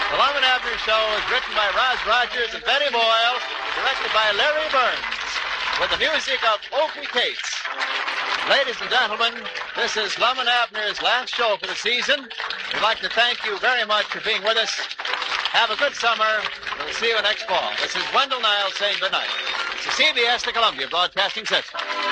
The Lum and Abner Show is written by Roz Rogers and Benny Boyle, directed by Larry Burns, with the music of Opie Cates. Ladies and gentlemen, this is Lum and Abner's last show for the season. We'd like to thank you very much for being with us. Have a good summer. We'll see you next fall. This is Wendell Niles saying goodnight. It's the CBS, the Columbia Broadcasting System.